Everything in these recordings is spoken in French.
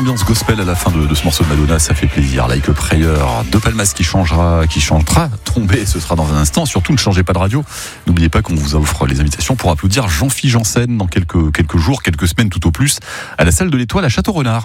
ambiance gospel à la fin de ce morceau de Madonna, ça fait plaisir. Like a Prayer, De Palmas qui chantera tomber, ce sera dans un instant. Surtout ne changez pas de radio. N'oubliez pas qu'on vous offre les invitations pour applaudir Jean-Philippe Janssen dans quelques jours, quelques semaines tout au plus, à la salle de l'Étoile à Château-Renard.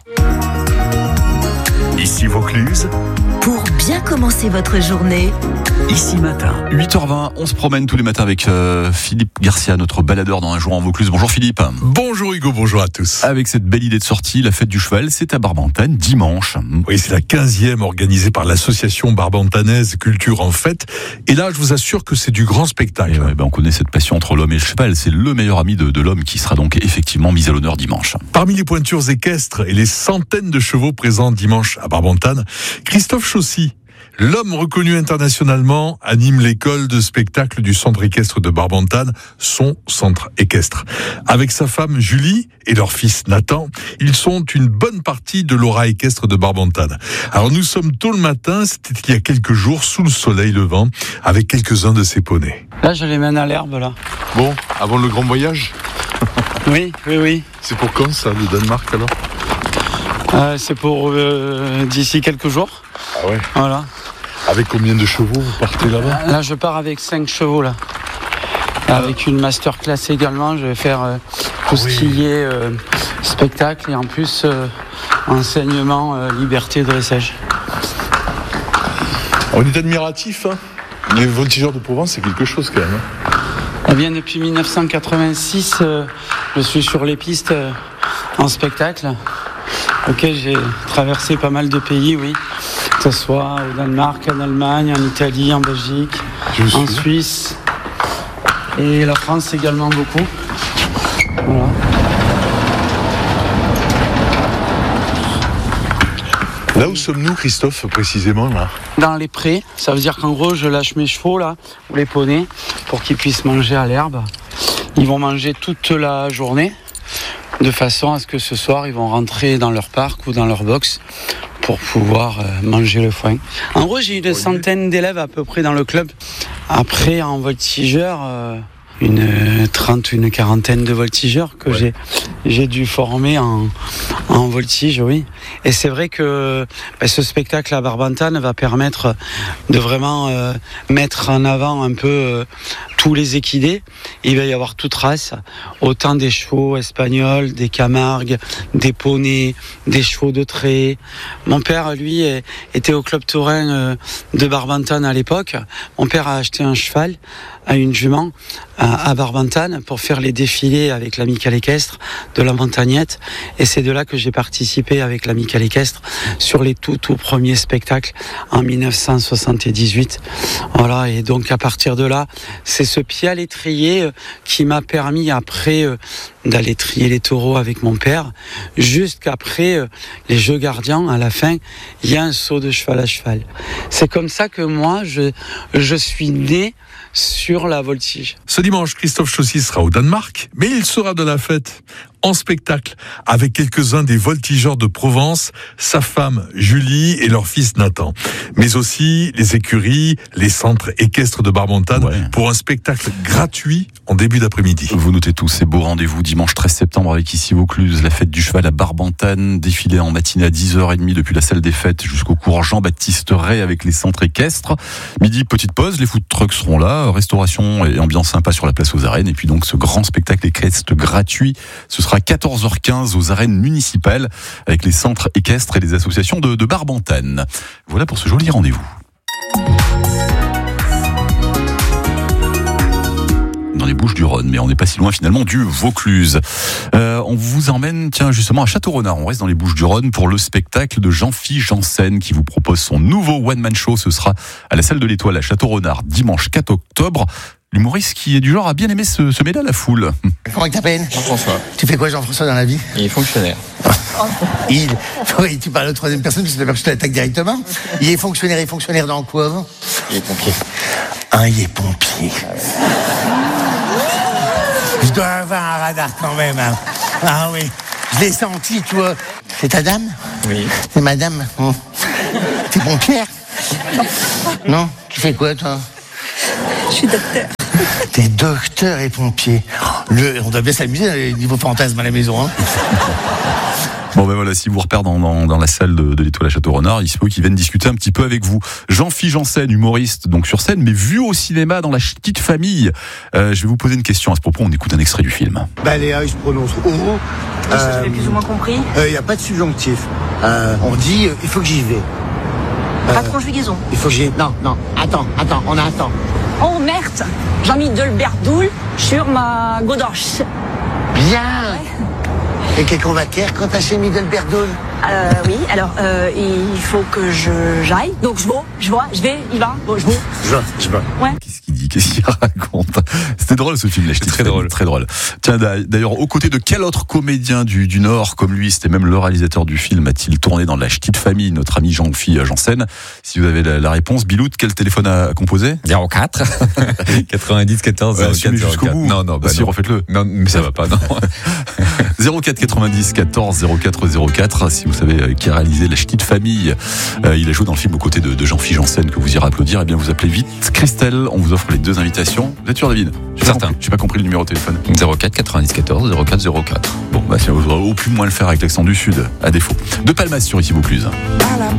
Ici Vaucluse. Pour bien commencer votre journée. Ici Matin. 8h20, on se promène tous les matins avec Philippe Garcia, notre baladeur dans un jour en Vaucluse. Bonjour Philippe. Bonjour Hugo, bonjour à tous. Avec cette belle idée de sortie, la fête du cheval, c'est à Barbantane, dimanche. Oui, c'est la 15e organisée par l'association barbantanaise Culture en Fête. Et là, je vous assure que c'est du grand spectacle. On connaît cette passion entre l'homme et le cheval. C'est le meilleur ami de l'homme qui sera donc effectivement mis à l'honneur dimanche. Parmi les pointures équestres et les centaines de chevaux présents dimanche à Barbantane, Christophe Chaussy, l'homme reconnu internationalement, anime l'école de spectacle du centre équestre de Barbantane, son centre équestre. Avec sa femme Julie et leur fils Nathan, ils sont une bonne partie de l'aura équestre de Barbantane. Alors nous sommes tôt le matin, c'était il y a quelques jours, sous le soleil levant, avec quelques-uns de ces poneys. Là, je les mène à l'herbe, là. Bon, avant le grand voyage. Oui. C'est pour quand ça, le Danemark alors? C'est pour d'ici quelques jours. Ah ouais. Voilà. Avec combien de chevaux vous partez là-bas? Là, je pars avec 5 chevaux, là. Avec une masterclass également. Je vais faire tout ce qui est spectacle et en plus enseignement, liberté, dressage. On est admiratif, hein. Les voltigeurs de Provence, c'est quelque chose quand même. Eh bien, depuis 1986, je suis sur les pistes en spectacle. Ok, j'ai traversé pas mal de pays, oui. Que ce soit au Danemark, en Allemagne, en Italie, en Belgique, en Suisse. Et la France également beaucoup. Voilà. Là où sommes-nous, Christophe, précisément là? Dans les prés, ça veut dire qu'en gros, je lâche mes chevaux là, ou les poneys, pour qu'ils puissent manger à l'herbe. Ils vont manger toute la journée, de façon à ce que ce soir, ils vont rentrer dans leur parc ou dans leur box pour pouvoir manger le foin. En gros, j'ai une centaine d'élèves à peu près dans le club. Après, en voltigeur, une quarantaine de voltigeurs que j'ai dû former en voltige, oui. Et c'est vrai que ce spectacle à Barbantane va permettre de vraiment mettre en avant un peu tous les équidés. Il va y avoir toute race, autant des chevaux espagnols, des camargues, des poneys, des chevaux de trait. Mon père, lui, était au club taurin de Barbantane à l'époque. Mon père a acheté un cheval à une jument à Barbantane pour faire les défilés avec l'amicale équestre de la Montagnette. Et c'est de là que j'ai participé avec l'amicale équestre sur les tout premiers spectacles en 1978. Voilà, et donc à partir de là, c'est ce pied à l'étrier qui m'a permis après d'aller trier les taureaux avec mon père, jusqu'après les Jeux Gardiens. À la fin, il y a un saut de cheval à cheval. C'est comme ça que moi, je suis né sur la voltige. Ce dimanche, Christophe Chaussy sera au Danemark, mais il sera de la fête en spectacle avec quelques-uns des voltigeurs de Provence, sa femme Julie et leur fils Nathan. Mais aussi les écuries, les centres équestres de Barbantane pour un spectacle gratuit en début d'après-midi. Vous notez tous ces beaux rendez-vous dimanche 13 septembre avec ici Vaucluse, la fête du cheval à Barbantane, défilé en matinée à 10h30 depuis la salle des fêtes jusqu'au cours Jean-Baptiste Ray avec les centres équestres. Midi, petite pause, les food trucks seront là, restauration et ambiance sympa sur la place aux arènes. Et puis donc ce grand spectacle équestre gratuit, ce sera 14h15 aux arènes municipales avec les centres équestres et les associations de Barbantane. Voilà pour ce joli rendez-vous. Dans les Bouches-du-Rhône, mais on n'est pas si loin finalement du Vaucluse. On vous emmène, justement à Château-Renard. On reste dans les Bouches-du-Rhône pour le spectacle de Jean-Philippe Janssen qui vous propose son nouveau one-man show. Ce sera à la salle de l'Étoile à Château-Renard dimanche 4 octobre. L'humoriste qui est du genre à bien aimer se mêler à la foule. Comment tu t'appelles? Jean-François. Tu fais quoi, Jean-François, dans la vie? Il est fonctionnaire. Oui, tu parles au troisième personne, parce que je t'attaque directement. Il est fonctionnaire dans quoi? Il est pompier. Il est pompier. Je dois avoir un radar quand même. Hein. Ah oui, je l'ai senti, tu vois. C'est ta dame? Oui. C'est madame? T'es pompière? Non? Tu fais quoi, toi? Je suis docteur. T'es docteur et pompier. On doit bien s'amuser niveau fantasme à la maison. Hein. Bon ben voilà, si vous repère dans la salle de l'Étoile à Château-Renard, il se peut qu'ils viennent discuter un petit peu avec vous. Jean-Philippe Janssen, humoriste donc sur scène, mais vu au cinéma dans La Petite Famille. Je vais vous poser une question à ce propos, on écoute un extrait du film. Léa, il se prononce O. Ça, tu l'as plus ou moins compris. Il n'y a pas de subjonctif. On dit il faut que j'y vais. Pas de conjugaison. Il faut que j'y vais. Non, attends, on a un temps. Oh merde, j'ai mis de l'berdoule sur ma godoche. Bien. Et qu'est-ce qu'on va faire quand t'as chez Middelberdoul? Oui, alors il faut que j'aille. Donc je vais, il va, bon, je vais. Je vais. Ouais. Qu'est-ce qu'il dit? Qu'est-ce qu'il raconte? C'était drôle ce film, La Petite Famille. Très drôle. Tiens, d'ailleurs, aux côtés de quel autre comédien du Nord, comme lui, c'était même le réalisateur du film, a-t-il tourné dans La Petite Famille, notre ami Jean-Philippe Janssen? Si vous avez la réponse, Bilout, quel téléphone a composé? 04 90 14 04 jusqu'au 04. bout. Non, si, refaites-le. Non, mais ça va pas, non. 04 90 14 04 04. Si vous savez qui a réalisé La Petite Famille, il a joué dans le film aux côtés de Jean-Philippe Janssen, que vous irez applaudir. Eh bien, vous appelez vite Christelle. On vous offre les 2 invitations. Vous êtes sûr, David? Certain. J'ai pas compris le numéro de téléphone. 04 90 14 04 04. Bon, bah, ça vous aura au plus moins le faire avec l'accent du Sud, à défaut. De Palmas sur Ici Vaucluse.